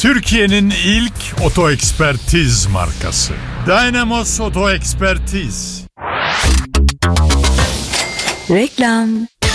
Türkiye'nin ilk oto ekspertiz markası Dynamos Oto Ekspertiz. Reklam.